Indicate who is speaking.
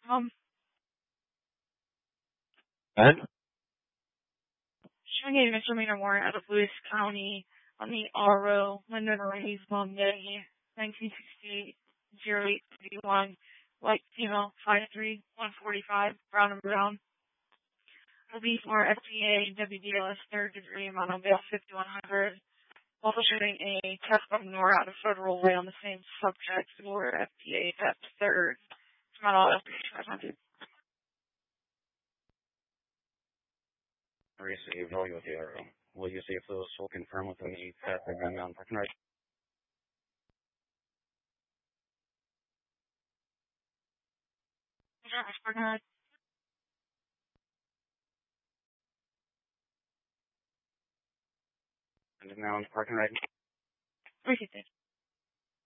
Speaker 1: Um,
Speaker 2: And
Speaker 1: showing a misdemeanor warrant out of Lewis County on the RO Lyndon Ray's Monday, 1968, 0831, white female, 5'3", 145, brown and brown. Will be for FDA WDLS third degree amount of bail 5100. Also showing a test of NOR out of Federal Way on the same subject for FDA at third. Amount of 500.
Speaker 2: received all your zero. Will you see if those will confirm with any theft or gun on parking right? And now on parking right?
Speaker 1: Appreciate it.